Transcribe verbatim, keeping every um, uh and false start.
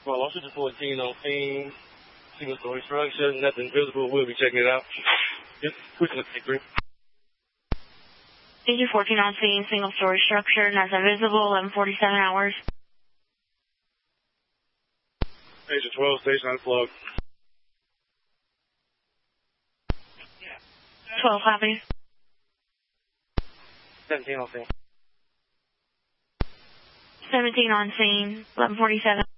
Well, also just fourteen on scene. Single story structure, nothing visible. We'll be checking it out. Just pushing the take three. Agent fourteen on scene, single story structure, nothing visible, eleven forty-seven hours. Agent twelve, station unplugged. twelve copies. seventeen on scene. seventeen on scene, eleven forty-seven.